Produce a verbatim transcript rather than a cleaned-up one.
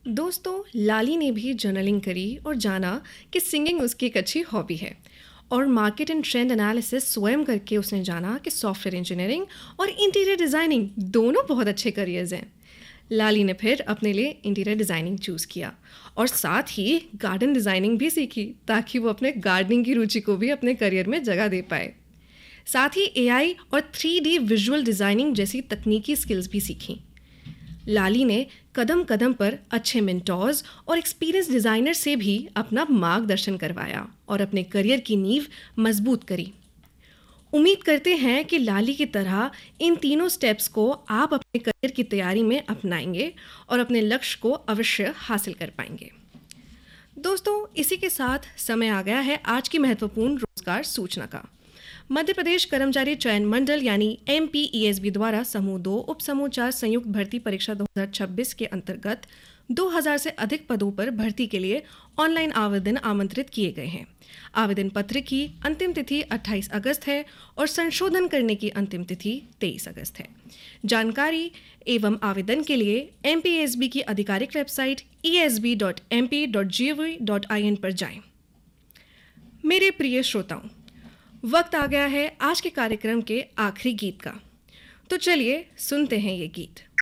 दोस्तों, लाली ने भी जर्नलिंग करी और जाना कि सिंगिंग उसकी एक अच्छी हॉबी है। और मार्केट एंड ट्रेंड एनालिसिस स्वयं करके उसने जाना कि सॉफ्टवेयर इंजीनियरिंग और इंटीरियर डिज़ाइनिंग दोनों बहुत अच्छे करियर्स हैं। लाली ने फिर अपने लिए इंटीरियर डिज़ाइनिंग चूज़ किया और साथ ही गार्डन डिज़ाइनिंग भी सीखी ताकि वो अपने गार्डनिंग की रुचि को भी अपने करियर में जगह दे पाए। साथ ही एआई और थ्री डी विजुअल डिज़ाइनिंग जैसी तकनीकी स्किल्स भी सीखी। लाली ने कदम कदम पर अच्छे मेंटोर्स और एक्सपीरियंस डिज़ाइनर से भी अपना मार्गदर्शन करवाया और अपने करियर की नींव मजबूत करी। उम्मीद करते हैं कि लाली की तरह इन तीनों स्टेप्स को आप अपने करियर की तैयारी में अपनाएंगे और अपने लक्ष्य को अवश्य हासिल कर पाएंगे। दोस्तों, इसी के साथ समय आ गया है आज की महत्वपूर्ण रोजगार सूचना का। मध्य प्रदेश कर्मचारी चयन मंडल यानी M P E S B द्वारा समूह दो उप समूह चार संयुक्त भर्ती परीक्षा दो हज़ार छब्बीस के अंतर्गत दो हज़ार से अधिक पदों पर भर्ती के लिए ऑनलाइन आवेदन आमंत्रित किए गए हैं। आवेदन पत्र की अंतिम तिथि अट्ठाईस अगस्त है और संशोधन करने की अंतिम तिथि तेईस अगस्त है। जानकारी एवं आवेदन के लिए M P E S B की आधिकारिक website E S B dot M P dot G O V dot I N पर जाएं। मेरे प्रिय श्रोताओं, वक्त आ गया है आज के कार्यक्रम के आखिरी गीत का। तो चलिए सुनते हैं ये गीत।